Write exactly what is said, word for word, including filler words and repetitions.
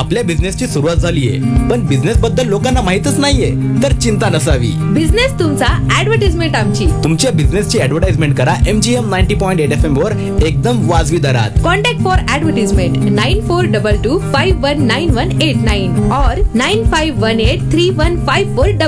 आपल्या बिझनेसची सुरुवात झालीये पण बिझनेस बद्दल लोकांना माहितच नाहीये, तर चिंता नसावी. बिझनेस तुमचा, ऍडव्हर्टाइजमेंट आमची. तुमच्या बिझनेसची ऍडव्हर्टाइजमेंट करा M G M ninety point eight F M वर एकदम वाजवी दरात. Contact for advertisement nine four double two five one nine one eight nine और nine five one eight three one five four double